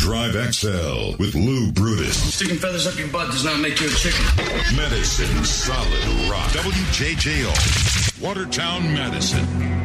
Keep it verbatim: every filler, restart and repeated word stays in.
Drive X L with Lou Brutus. Sticking feathers up your butt does not make you a chicken. Medicine Solid Rock. W J J O. Watertown, Madison.